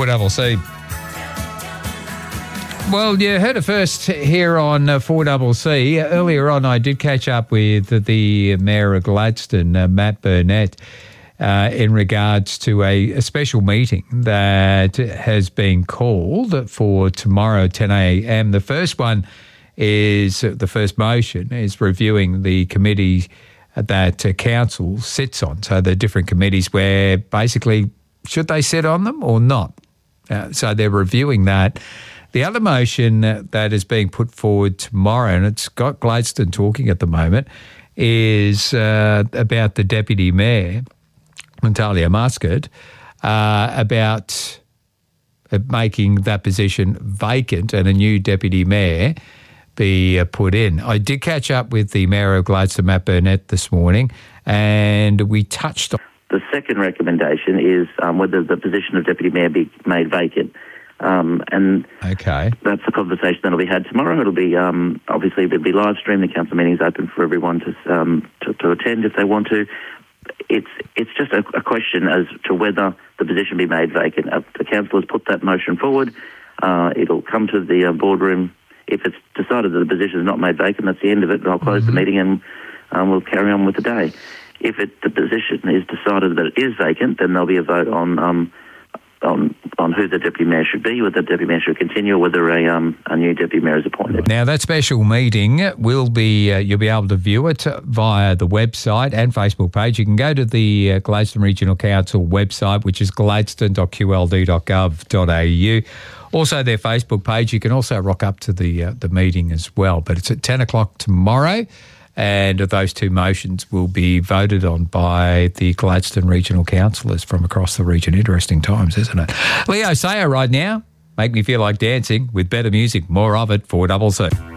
4CC. Well, you heard it first here on 4CC. Earlier on, I did catch up with the Mayor of Gladstone, Matt Burnett, in regards to a special meeting that has been called for tomorrow, 10 a.m. The first one is, the first motion is reviewing the committee that council sits on. So the different committees where basically, should they sit on them or not? So they're reviewing that. The other motion that is being put forward tomorrow, and it's got Gladstone talking at the moment, is about the Deputy Mayor, Natalia Muscat, about making that position vacant and a new Deputy Mayor be put in. I did catch up with the Mayor of Gladstone, Matt Burnett, this morning, and we touched on... The second recommendation is whether the position of Deputy Mayor be made vacant. And okay, that's the conversation that'll be had tomorrow. It'll be obviously it'll be live streamed. The council meeting is open for everyone to attend if they want to. It's just a question as to whether the position be made vacant. The council has put that motion forward. It'll come to the boardroom. If it's decided that the position is not made vacant, that's the end of it. I'll close the meeting and we'll carry on with the day. If the position is decided that it is vacant, then there'll be a vote on who the Deputy Mayor should be, whether the Deputy Mayor should continue or whether a new Deputy Mayor is appointed. Now, that special meeting will be, you'll be able to view it via the website and Facebook page. You can go to the Gladstone Regional Council website, which is gladstone.qld.gov.au. Also, their Facebook page. You can also rock up to the meeting as well. But it's at 10 o'clock tomorrow. And those two motions will be voted on by the Gladstone Regional Councillors from across the region. Interesting times, isn't it? Leo Sayer right now, make me feel like dancing with better music. More of it, 4CC.